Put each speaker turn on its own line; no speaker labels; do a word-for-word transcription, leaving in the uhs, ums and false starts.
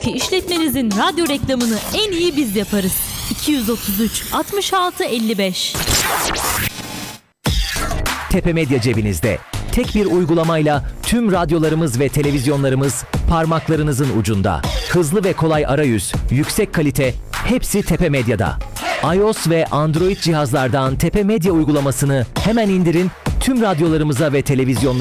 Çünkü işletmenizin radyo reklamını en iyi biz yaparız. iki yüz otuz üç altmış altı elli beş.
Tepe Medya cebinizde. Tek bir uygulamayla tüm radyolarımız ve televizyonlarımız parmaklarınızın ucunda. Hızlı ve kolay arayüz, yüksek kalite, hepsi Tepe Medya'da. iOS ve Android cihazlardan Tepe Medya uygulamasını hemen indirin, tüm radyolarımıza ve televizyonlarımıza